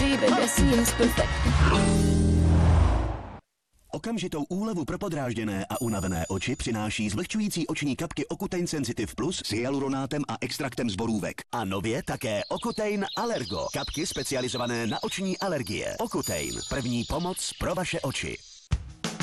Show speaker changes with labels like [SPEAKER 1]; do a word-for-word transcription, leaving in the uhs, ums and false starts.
[SPEAKER 1] baby, seems perfect.
[SPEAKER 2] Okamžitou úlevu pro podrážděné a unavené oči přináší zvlhčující oční kapky Ocutein Sensitive Plus s hyaluronátem a extraktem z borůvek. A nově také Ocutein Allergo, kapky specializované na oční alergie. Ocutein, první pomoc pro vaše oči.